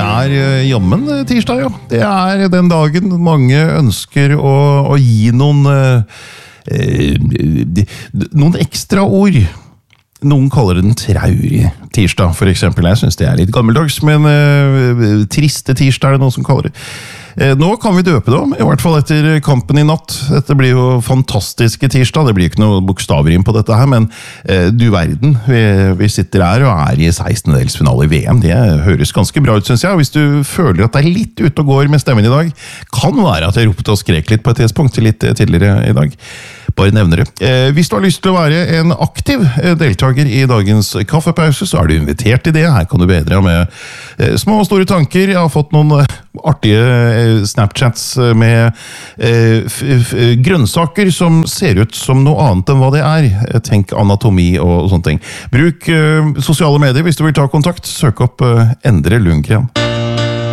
Jammen tirsdag, ja. Det den dagen mange ønsker å gi noen ekstra ord. Noen kaller den traurig tirsdag, for eksempel. Jeg synes det litt gammeldags, men triste tirsdag det noen som kaller det. Nå kan vi døpe det om, i hvert fall etter kampen i natt. Dette blir jo fantastiske tirsdag, det blir ikke noe bokstaver inn på dette her, men du verden, vi sitter her og i 16-delsfinale i VM. Det høres ganske bra ut, synes jeg. Hvis du føler at det litt ute og går med stemmen i dag, kan være at jeg ropte og skrek litt på et tidspunkt litt tidligere i dag. Bare nevner det. Hvis du har lyst til å være en aktiv deltaker i dagens kaffepause, så du invitert til det. Her kan du bedre med små og store tanker. Jeg har fått noen artige Snapchats med grønnsaker som ser ut som noe annet enn hva det Tenk anatomi og sånne ting. Bruk sosiale medier hvis du vil ta kontakt. Søk opp Endre Lundgren.